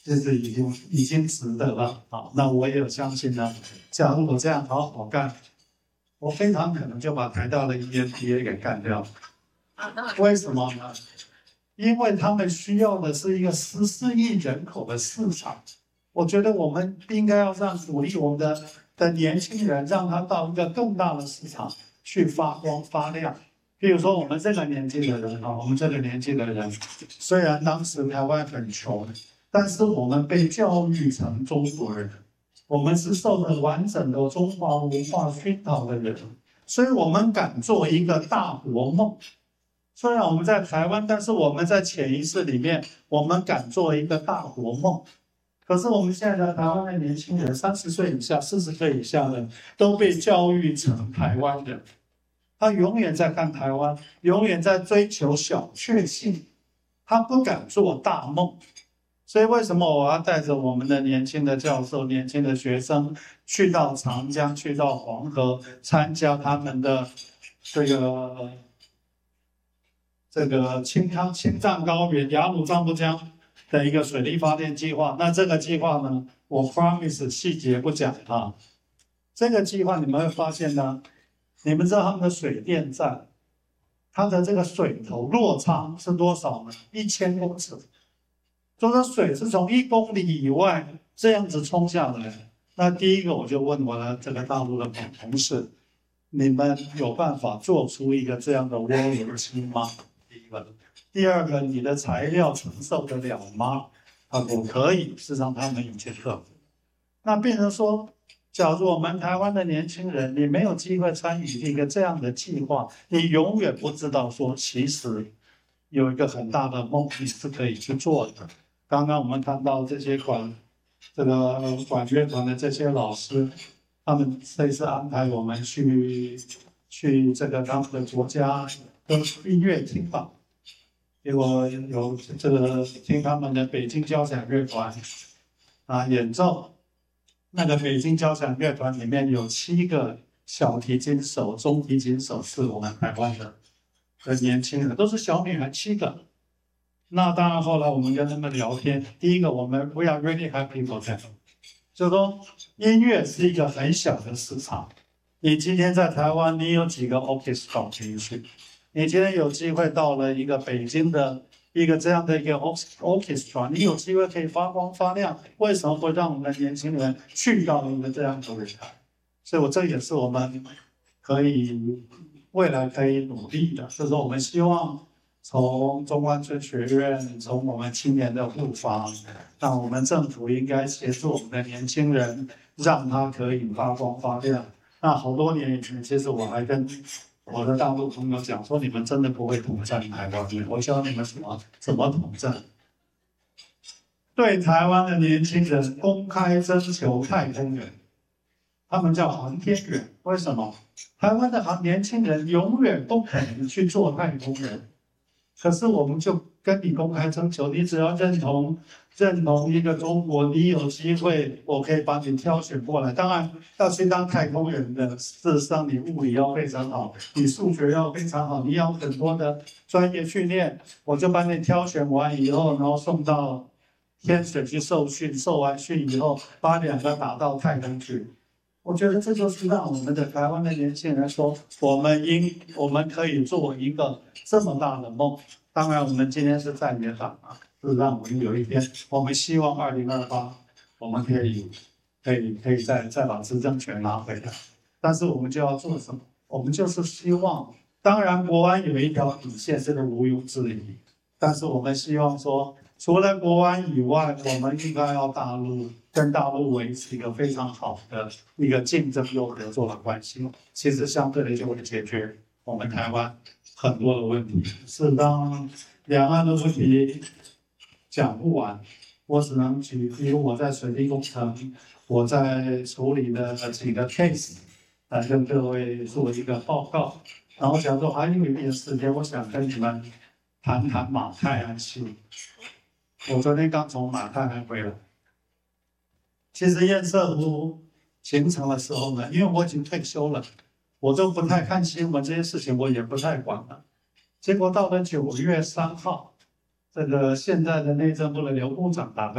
其实已经值得了。好，那我也有相信呢，假如我这样好好干，我非常可能就把台大的 EMBA 给干掉。为什么呢？因为他们需要的是一个14亿人口的市场。我觉得我们应该要鼓励我们的年轻人，让他到一个更大的市场去发光发亮。比如说我们这个年纪的人啊，我们这个年纪的人，虽然当时台湾很穷，但是我们被教育成中国人，我们是受了完整的中华文化熏陶的人，所以我们敢做一个大国梦。虽然我们在台湾，但是我们在潜意识里面，我们敢做一个大国梦。可是我们现在台湾的年轻人，30岁以下、40岁以下的，都被教育成台湾人。他永远在看台湾，永远在追求小确幸，他不敢做大梦。所以为什么我要带着我们的年轻的教授、年轻的学生去到长江、去到黄河，参加他们的这个青藏高原、雅鲁藏布江的一个水力发电计划？那这个计划呢，我 promise 细节不讲啊。这个计划你们会发现呢，你们知道他们的水电站，它的这个水头落差是多少呢？1000公尺。就是水是从1公里以外这样子冲下来。那第一个我就问我的这个大陆的同事，你们有办法做出一个这样的涡轮机吗？第一个。第二个，你的材料承受得了吗？他说可以，事实上他们已经克服。那变成说，假如我们台湾的年轻人，你没有机会参与一个这样的计划，你永远不知道说，其实有一个很大的梦你是可以去做的。刚刚我们看到这些管乐团的这些老师，他们这次安排我们去这个他们的国家的音乐厅吧，结果有这个听他们的北京交响乐团演奏。那个北京交响乐团里面有7个小提琴手、中提琴手是我们台湾的年轻人，都是小女孩7个。那当然，后来我们跟他们聊天。第一个，我们 we are really happy for them， 就是说音乐是一个很小的市场。你今天在台湾，你有几个 orchestra 可以去？你今天有机会到了一个北京的一个这样的一个 orchestra， 你有机会可以发光发亮。为什么会让我们的年轻人去到一个这样的舞台？所以这也是我们未来可以努力的，就是我们希望从中关村学院，从我们青年的护法，那我们政府应该协助我们的年轻人，让他可以发光发亮。那好多年以前，其实我还跟我的大陆朋友讲说，你们真的不会统战台湾，我教你们怎么统战。对台湾的年轻人公开征求太空人，他们叫航天员。为什么？台湾的年轻人永远不可能去做太空人。可是我们就跟你公开征求，你只要认同一个中国，你有机会，我可以把你挑选过来。当然要去当太空人的，事实上你物理要非常好，你数学要非常好，你要很多的专业训练，我就把你挑选完以后，然后送到天水去受训，受完训以后，把2个打到太空去。我觉得这就是让我们的台湾的年轻人说，我们可以做一个这么大的梦。当然，我们今天是在野党是让我们有一天，我们希望2028，我们可以再把执政权拿回来。但是我们就要做什么？我们就是希望，当然国安有一条底线，这个毋庸置疑。但是我们希望说，除了国安以外，我们应该要跟大陆维持一个非常好的一个竞争又合作的关系，其实相对的就会解决我们台湾很多的问题。是当两岸的问题讲不完，我只能比如我在水利工程，我在处理的几个 case 来跟各位做一个报告。然后假如还有一点时间，我想跟你们谈谈马太安系。我昨天刚从马太安回来。其实堰塞湖形成的时候呢，因为我已经退休了，我都不太看新闻，这些事情我也不太管了。结果到了9月3号，这个现在的内政部的刘部长打